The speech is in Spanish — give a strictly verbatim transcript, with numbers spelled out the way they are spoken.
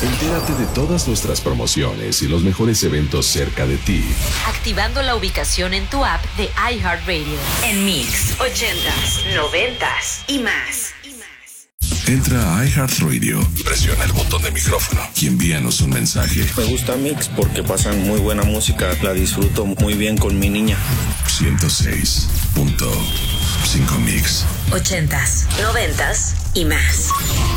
Entérate de todas nuestras promociones y los mejores eventos cerca de ti, activando la ubicación en tu app de iHeartRadio. En Mix, ochentas, noventas y más. Entra a iHeartRadio, presiona el botón de micrófono y envíanos un mensaje. Me gusta Mix porque pasan muy buena música, la disfruto muy bien con mi niña. ciento seis punto cinco Mix. Ochentas, noventas y más.